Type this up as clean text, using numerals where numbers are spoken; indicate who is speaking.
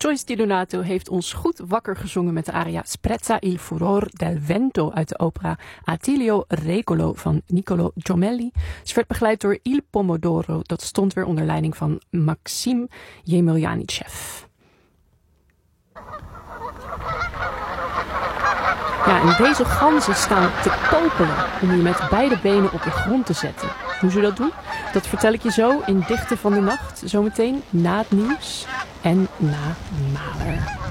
Speaker 1: Joyce Di Donato heeft ons goed wakker gezongen met de aria Sprezza il furor del vento uit de opera Attilio Recolo van Niccolò Jommelli. Ze werd begeleid door Il Pomodoro, dat stond weer onder leiding van Maxim Yemelyanitsev. Ja, en deze ganzen staan te popelen om je met beide benen op de grond te zetten. Hoe ze dat doen, dat vertel ik je zo in Dichten van de Nacht, zometeen na het nieuws en na Mahler.